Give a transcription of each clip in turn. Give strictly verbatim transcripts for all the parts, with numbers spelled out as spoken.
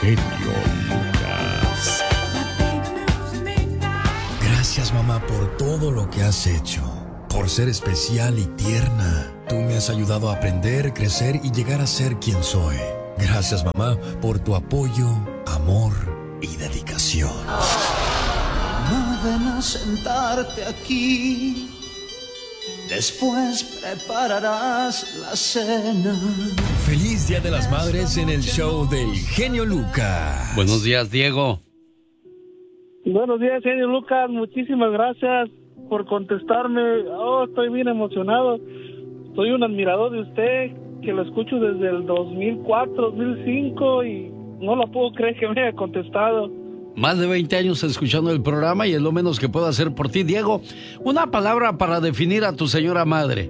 genio Lucas. Gracias, mamá, por todo lo que has hecho. Por ser especial y tierna. Tú me has ayudado a aprender, crecer y llegar a ser quien soy. Gracias, mamá, por tu apoyo, amor y dedicación. Mamá, ven a sentarte aquí. Después prepararás la cena. Feliz Día de las Madres en el show del genio Lucas. Buenos días, Diego. Buenos días, genio Lucas. Muchísimas gracias por contestarme. Oh, estoy bien emocionado. Soy un admirador de usted, que lo escucho desde el dos mil cuatro, dos mil cinco y no lo puedo creer que me haya contestado. Más de veinte años escuchando el programa y es lo menos que puedo hacer por ti, Diego. Una palabra para definir a tu señora madre.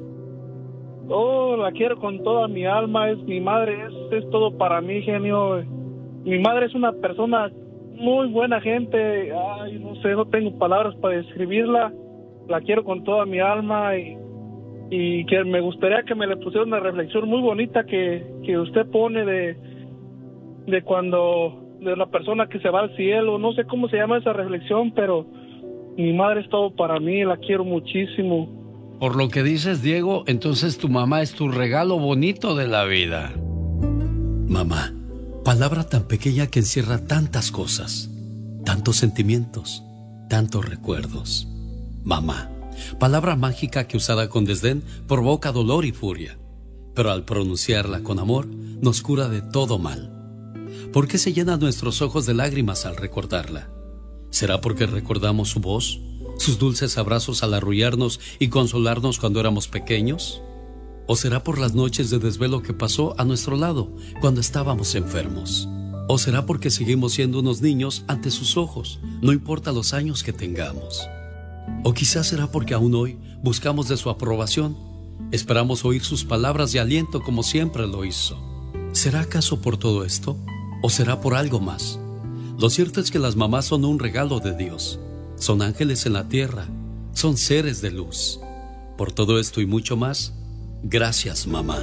Oh, la quiero con toda mi alma. Es mi madre, es, es todo para mí, genio. Mi madre es una persona muy buena gente. Ay, no sé, no tengo palabras para describirla. La quiero con toda mi alma y, y que me gustaría que me le pusiera una reflexión muy bonita que, que usted pone de, de cuando... de la persona que se va al cielo. No sé cómo se llama esa reflexión, pero mi madre es todo para mí, la quiero muchísimo. Por lo que dices, Diego, entonces tu mamá es tu regalo bonito de la vida. Mamá, palabra tan pequeña que encierra tantas cosas, tantos sentimientos, tantos recuerdos. Mamá, palabra mágica que usada con desdén provoca dolor y furia, pero al pronunciarla con amor nos cura de todo mal. ¿Por qué se llenan nuestros ojos de lágrimas al recordarla? ¿Será porque recordamos su voz, sus dulces abrazos al arrullarnos y consolarnos cuando éramos pequeños? ¿O será por las noches de desvelo que pasó a nuestro lado cuando estábamos enfermos? ¿O será porque seguimos siendo unos niños ante sus ojos, no importa los años que tengamos? ¿O quizás será porque aún hoy buscamos de su aprobación, esperamos oír sus palabras de aliento como siempre lo hizo? ¿Será acaso por todo esto? ¿O será por algo más? Lo cierto es que las mamás son un regalo de Dios. Son ángeles en la tierra. Son seres de luz. Por todo esto y mucho más, gracias, mamá.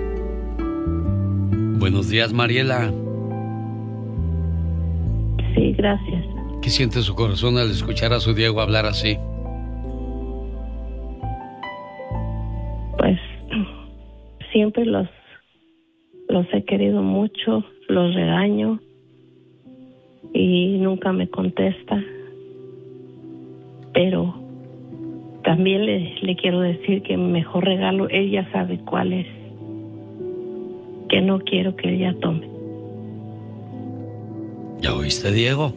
Buenos días, Mariela. Sí, gracias. ¿Qué siente su corazón al escuchar a su Diego hablar así? Pues siempre los, los he querido mucho. Los regaño y nunca me contesta, pero también le, le quiero decir que mi mejor regalo, ella sabe cuál es, que no quiero que ella tome. ¿Ya oíste, Diego?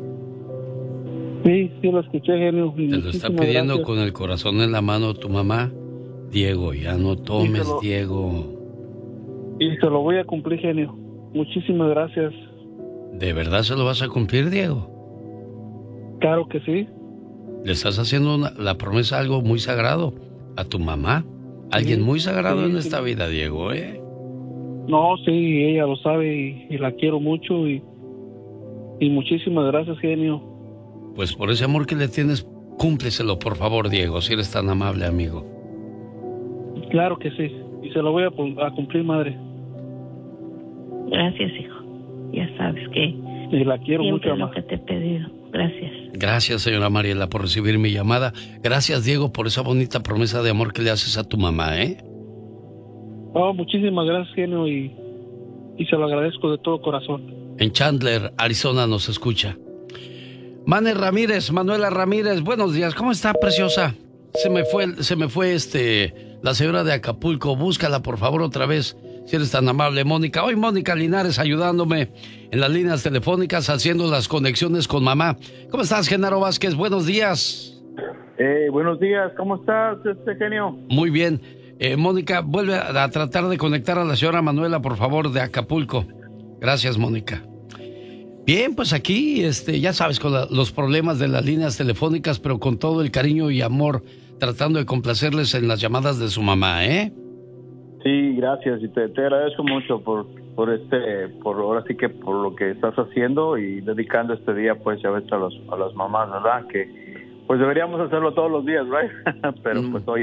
Sí, sí lo escuché, genio. Te lo está pidiendo gracias. Con el corazón en la mano tu mamá. Diego, ya no tomes, lo, Diego. Y se lo voy a cumplir, genio. Muchísimas gracias. ¿De verdad se lo vas a cumplir, Diego? Claro que sí. Le estás haciendo una, la promesa algo muy sagrado a tu mamá. Alguien sí, muy sagrado sí, en esta sí. vida, Diego, ¿eh? No, sí, ella lo sabe y, y la quiero mucho y, y muchísimas gracias, genio. Pues por ese amor que le tienes, cúmpleselo, por favor, Diego, si eres tan amable, amigo. Claro que sí, y se lo voy a, a cumplir, madre. Gracias, hijo. Ya sabes que y la quiero siempre mucho, lo que te he pedido. Gracias. Gracias, señora Mariela, por recibir mi llamada. Gracias, Diego, por esa bonita promesa de amor que le haces a tu mamá, ¿eh? Oh, muchísimas gracias, genio, y, y se lo agradezco de todo corazón. En Chandler, Arizona, nos escucha. Mane Ramírez, Manuela Ramírez, buenos días. ¿Cómo está, preciosa? Se me fue, se me fue este, la señora de Acapulco. Búscala, por favor, otra vez. Si eres tan amable, Mónica. Hoy Mónica Linares ayudándome en las líneas telefónicas, haciendo las conexiones con mamá. ¿Cómo estás, Genaro Vázquez? Buenos días. Eh, buenos días. ¿Cómo estás, este genio? Muy bien. Eh, Mónica, vuelve a, a tratar de conectar a la señora Manuela, por favor, de Acapulco. Gracias, Mónica. Bien, pues aquí, este, ya sabes, con la, los problemas de las líneas telefónicas, pero con todo el cariño y amor, tratando de complacerles en las llamadas de su mamá, ¿eh? Sí, gracias, y te, te agradezco mucho por, por este, por ahora sí que por lo que estás haciendo y dedicando este día, pues ya ves a los, a las mamás, ¿verdad? Que pues deberíamos hacerlo todos los días, ¿right? Pero mm. pues hoy es,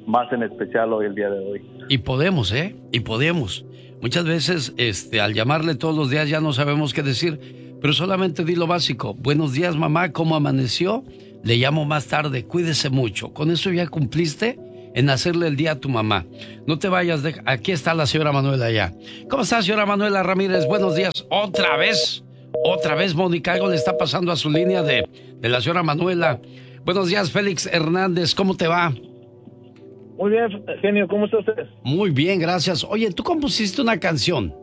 más en especial hoy, el día de hoy. Y podemos, ¿eh? Y podemos. Muchas veces, este, al llamarle todos los días ya no sabemos qué decir, pero solamente di lo básico. Buenos días, mamá, ¿cómo amaneció? Le llamo más tarde, cuídese mucho. Con eso ya cumpliste en hacerle el día a tu mamá. No te vayas, de... aquí está la señora Manuela ya. ¿Cómo está, señora Manuela Ramírez? Buenos días. ¿Otra vez? ¿Otra vez, Mónica? Algo le está pasando a su línea de, de la señora Manuela. Buenos días, Félix Hernández, ¿cómo te va? Muy bien, genio, ¿cómo está usted? Muy bien, gracias. Oye, tú compusiste una canción.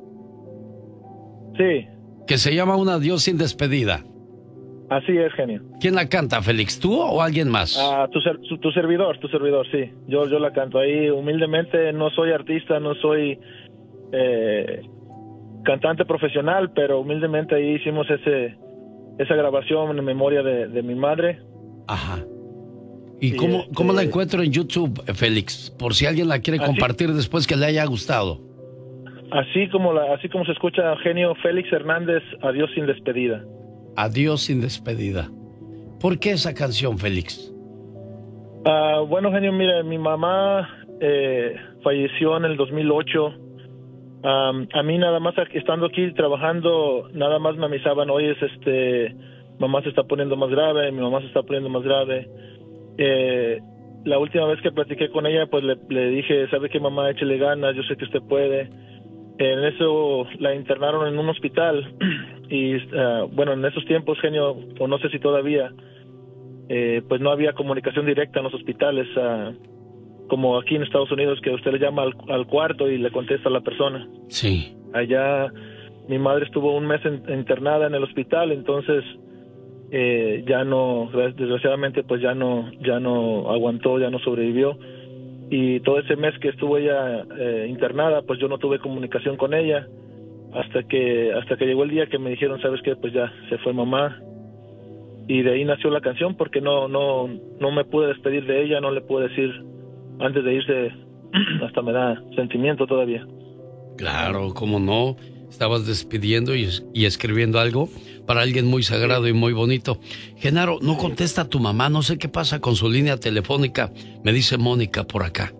Sí. Que se llama Un adiós sin despedida. Así es, genio. ¿Quién la canta, Félix? ¿Tú o alguien más? Ah, tu, ser, tu, tu servidor, tu servidor, sí. Yo, yo la canto ahí humildemente. No soy artista, no soy eh, cantante profesional, pero humildemente ahí hicimos ese esa grabación en memoria de, de mi madre. Ajá. ¿Y sí, cómo, este... cómo la encuentro en YouTube, Félix? Por si alguien la quiere ¿Así? compartir después que le haya gustado. Así como la, así como se escucha, genio, Félix Hernández, Adiós sin despedida. Adiós sin despedida. ¿Por qué esa canción, Félix? Uh, bueno, genio, mira, mi mamá eh, falleció en el dos mil ocho. Um, a mí nada más estando aquí trabajando, nada más me avisaban, oye, este, mamá se está poniendo más grave, mi mamá se está poniendo más grave. Eh, la última vez que platiqué con ella, pues le, le dije, ¿sabe qué, mamá? Échele ganas, yo sé que usted puede. En eso la internaron en un hospital y uh, bueno, en esos tiempos, genio, o no sé si todavía, eh, pues no había comunicación directa en los hospitales, uh, como aquí en Estados Unidos, que usted le llama al, al cuarto y le contesta a la persona. Sí. Allá mi madre estuvo un mes en, internada en el hospital, entonces eh, ya no, desgraciadamente, pues ya no, ya no aguantó, ya no sobrevivió. Y todo ese mes que estuvo ella eh, internada, pues yo no tuve comunicación con ella hasta que hasta que llegó el día que me dijeron, ¿sabes qué? Pues ya se fue mamá. Y de ahí nació la canción, porque no no no me pude despedir de ella, no le pude decir antes de irse, hasta me da sentimiento todavía. Claro, cómo no. Estabas despidiendo y, y escribiendo algo para alguien muy sagrado y muy bonito. Genaro, no contesta a tu mamá, no sé qué pasa con su línea telefónica. Me dice Mónica por acá.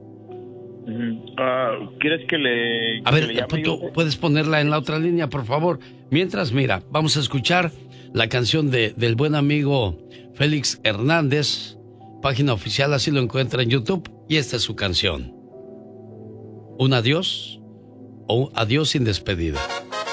Uh, ¿Quieres que le... A que ver, le llame tú yo? puedes ponerla en la otra línea, por favor. Mientras, mira, vamos a escuchar la canción de, del buen amigo Félix Hernández. Página oficial, así lo encuentra en YouTube. Y esta es su canción. Un adiós o un adiós sin despedida.